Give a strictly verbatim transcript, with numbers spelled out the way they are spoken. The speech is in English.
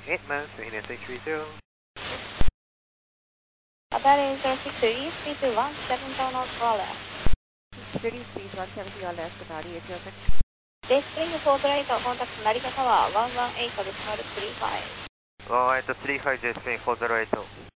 Hitman, N S H three zero. That is zero six three, three two one, seven seven zero for left. thirty, please, one seventy on left, about eight traffic. Descending Fort Wright, contact Narita Tower, one one eight decimal three five. one one eight three five, Descending Fort Wright.